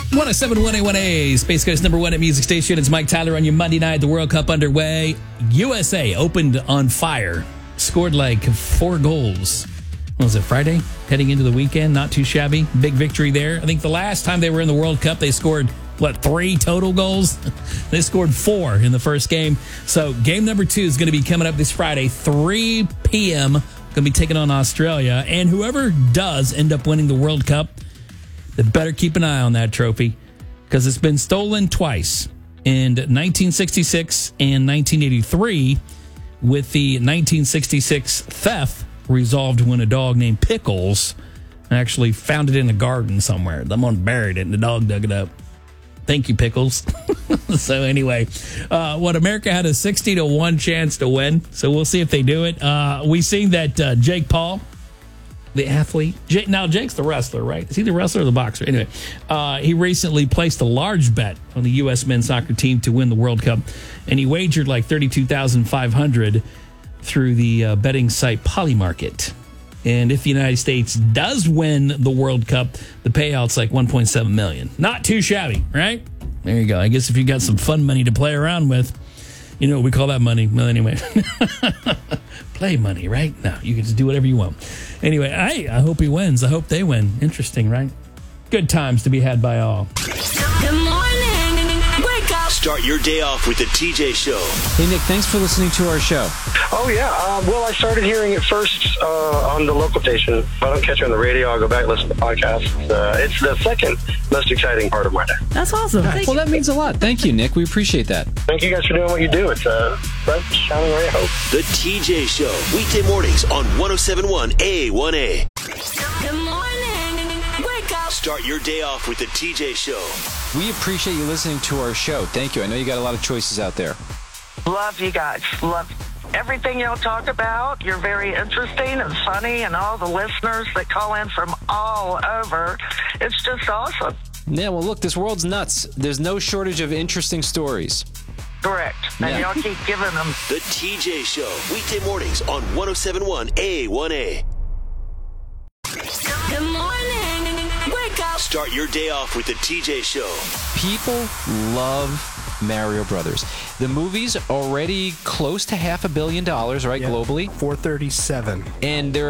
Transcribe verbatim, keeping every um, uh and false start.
one oh seven point one A, Space Coast number one at music station. It's Mike Tyler on your Monday night. The World Cup underway. U S A opened on fire. Scored like four goals. What was it, Friday? Heading into the weekend. Not too shabby. Big victory there. I think the last time they were in the World Cup, they scored, what, three total goals? They scored four in the first game. So game number two is going to be coming up this Friday, three p.m. Going to be taking on Australia. And whoever does end up winning the World Cup, they better keep an eye on that trophy because it's been stolen twice, in nineteen sixty-six and nineteen eighty-three, with the nineteen sixty-six theft resolved when a dog named Pickles actually found it in a garden somewhere. Someone buried it and the dog dug it up. Thank you, Pickles. So anyway, uh, what America had a sixty to one chance to win. So we'll see if they do it. Uh, we seen that uh, Jake Paul, the athlete. Jake, now, Jake's the wrestler, right? Is he the wrestler or the boxer? Anyway, uh, he recently placed a large bet on the U S men's soccer team to win the World Cup, and he wagered like thirty-two thousand five hundred dollars through the uh, betting site Polymarket. And if the United States does win the World Cup, the payout's like one point seven million dollars. Not too shabby, right? There you go. I guess if you got some fun money to play around with, you know what we call that money. Well, anyway. Play money, right? No, you can just do whatever you want. Anyway, I, I hope he wins. I hope they win. Interesting, right? Good times to be had by all. Good morning. Wake up. Start your day off with the T J Show. Hey, Nick, thanks for listening to our show. Oh, yeah. Uh, well, I started hearing it first uh, on the local station. If I don't catch it on the radio, I'll go back and listen to the podcast. Uh, it's the second most exciting part of my day. That's awesome. Thank Well, you. that means a lot. Thank you, Nick. We appreciate that. Thank you guys for doing what you do. It's a bright, shining ray of hope. The T J Show. Weekday mornings on one oh seven point one A one A. Good morning. Wake up. Start your day off with the T J Show. We appreciate you listening to our show. Thank you. I know you got a lot of choices out there. Love you guys. Love everything y'all talk about. You're very interesting and funny, and all the listeners that call in from all over. It's just awesome. Yeah, well, look, this world's nuts. There's no shortage of interesting stories. Correct. And Yeah. y'all keep giving them. The T J Show. Weekday mornings on one oh seven point one A one A. Good morning. Wake up. Start your day off with the T J Show. People love Mario Brothers. The movie's already close to half a billion dollars, right, globally? four thirty-seven. And there